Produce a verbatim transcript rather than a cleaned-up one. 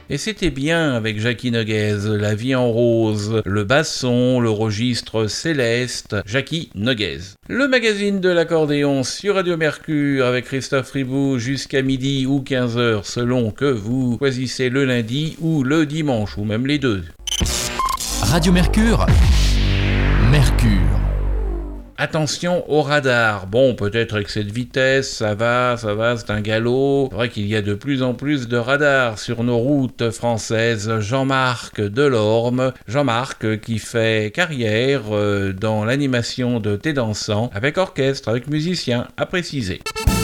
Et c'était bien avec Jackie Noguez, La vie en rose, le basson, le registre céleste, Jackie Noguez. Le magazine de l'accordéon sur Radio Mercure avec Christophe Ribou jusqu'à midi ou quinze heures selon que vous choisissez le lundi ou le dimanche ou même les deux. Radio Mercure, Mercure. Attention au radar. Bon, peut-être excès de vitesse, ça va, ça va, c'est un galop. C'est vrai qu'il y a de plus en plus de radars sur nos routes françaises. Jean-Marc Delorme, Jean-Marc qui fait carrière dans l'animation de Thé dansant avec orchestre, avec musiciens, à préciser.